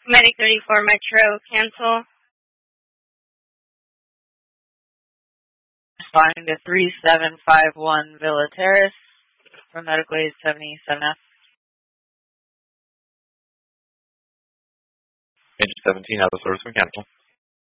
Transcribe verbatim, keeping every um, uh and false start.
Medic thirty-four Metro, cancel. Responding to three seven five one Villa Terrace from Medical Aid seventy-seven F. Engine seventeen, out of service, mechanical.